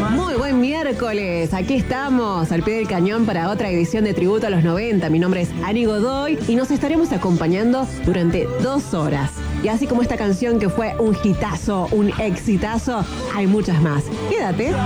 Muy buen miércoles, aquí estamos al pie del cañón para otra edición de Tributo a los 90. Mi nombre es Ani Godoy y nos estaremos acompañando durante 2 horas. Y así como esta canción que fue un hitazo, un exitazo, hay muchas más. Quédate.